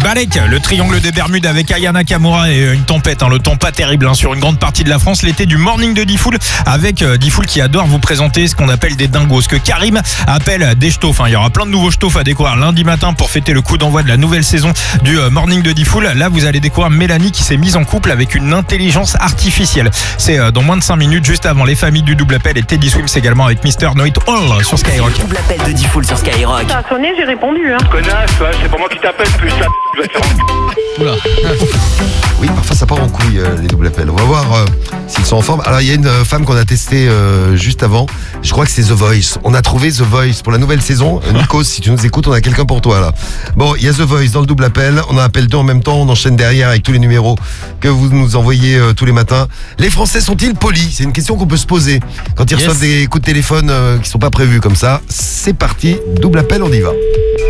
Valek, le triangle des Bermudes avec Aya Nakamura et une tempête, le temps pas terrible sur une grande partie de la France. L'été du morning de Diffoul avec Diffoul qui adore vous présenter ce qu'on appelle des dingos, ce que Karim appelle des ch'taufs. Il y aura plein de nouveaux ch'taufs à découvrir lundi matin pour fêter le coup d'envoi de la nouvelle saison du morning de Diffoul. Là, vous allez découvrir Mélanie qui s'est mise en couple avec une intelligence artificielle. C'est dans moins de 5 minutes, juste avant les familles du double appel et Teddy Swims également avec Mr. Know It All sur Skyrock. Double appel de Diffoul sur Skyrock. Ça a sonné, j'ai répondu. Connasse, c'est pas moi qui t'appelle, plus là, tu vas te faire... Oula. Oui, parfois ça part en couille les doubles appels. On va voir s'ils sont en forme. Alors il y a une femme qu'on a testée juste avant. Je crois que c'est The Voice. On a trouvé The Voice pour la nouvelle saison. Nikos, si tu nous écoutes, on a quelqu'un pour toi là. Bon, il y a The Voice dans le double appel. On en appelle 2 en même temps. On enchaîne derrière avec tous les numéros que vous nous envoyez tous les matins. Les Français sont-ils polis? C'est une question qu'on peut se poser quand ils reçoivent des coups de téléphone qui sont pas prévus comme ça. C'est parti, double appel, on y va.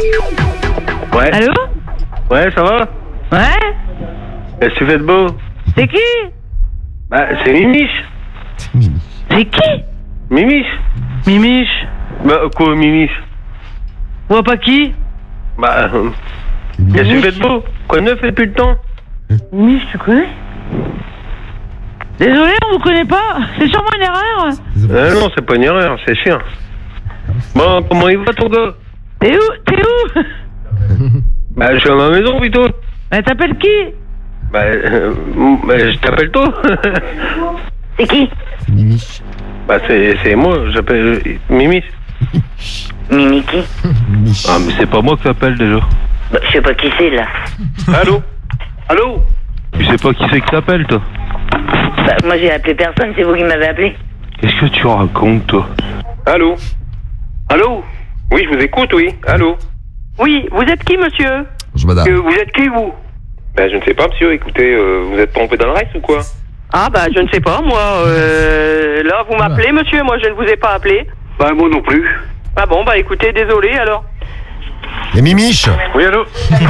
Ouais. Allô? Ouais, ça va? Ouais? Qu'est-ce que tu fais de beau? C'est qui? Bah, c'est Mimiche. C'est qui? Mimiche? Mimiche. Bah, quoi, Mimiche? Je vois pas qui? Bah, qu'est-ce que tu fais de beau? Quoi de neuf depuis le temps? Mimiche, tu connais? Désolé, on vous connaît pas. C'est sûrement une erreur. Non, c'est pas une erreur, c'est chiant. Bon, comment il va ton gars? T'es où? Bah, je suis à ma maison, plutôt. Bah, t'appelles qui? Bah, je t'appelle toi. C'est qui? C'est Mimiche. Bah, c'est moi, j'appelle Mimiche. Mimi qui? Mimiche. Ah, mais c'est pas moi que t'appelles déjà. Bah, je sais pas qui c'est là. Allô? Allô? Tu sais pas qui c'est que t'appelles, toi? Bah, moi j'ai appelé personne, c'est vous qui m'avez appelé. Qu'est-ce que tu racontes, toi? Allô? Allô? Oui, je vous écoute, oui. Allô? Oui, vous êtes qui, monsieur? Bonjour madame. Vous êtes qui, vous? Ben, je ne sais pas, monsieur. Écoutez, vous êtes pompé dans le reste ou quoi? Ah, bah, je ne sais pas, moi. Là, vous m'appelez, monsieur, moi, je ne vous ai pas appelé. Bah, moi non plus. Ah bon, bah, écoutez, désolé, alors. Et Mimiche. Oui, allô?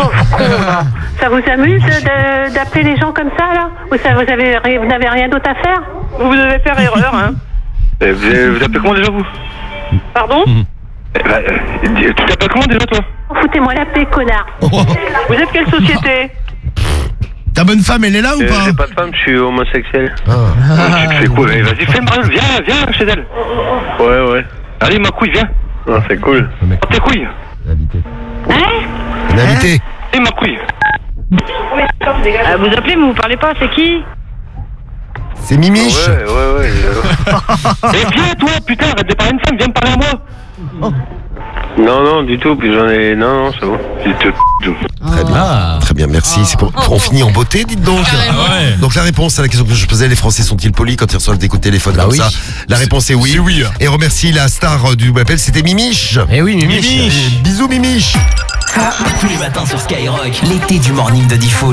Ça vous amuse d'appeler les gens comme ça, là? Vous n'avez rien d'autre à faire? Vous devez faire erreur, hein. Vous appelez comment déjà, vous? Pardon? Tu t'appelles comment déjà, toi? Foutez-moi la paix, connard. Vous êtes quelle société? Ta bonne femme, elle est là ou pas? J'ai pas de femme, je suis homosexuel. Ah. Tu te fais quoi? Vas-y, fais-moi, viens chez elle. Ouais. Allez, ma couille, viens. Ah, c'est cool. Oh, tes couilles. Invité. Hein? Un invité. Et ma couille. Vous appelez, mais vous parlez pas, c'est qui? C'est Mimiche. Ouais. Et viens, toi, putain, arrête de parler à une femme, viens me parler à moi. Non, du tout, puis j'en ai... Non, c'est bon. Très bien. Très bien, merci. C'est pour on finit en beauté, dites donc. ouais. Donc la réponse à la question que je posais, les Français sont-ils polis quand ils reçoivent des coups de téléphone comme ça? La réponse est oui. C'est oui. Et remercie la star du double appel, c'était Mimiche. Eh oui, Mimiche. Bisous Mimiche. Tous les matins sur Skyrock, l'été du morning de Diffoul.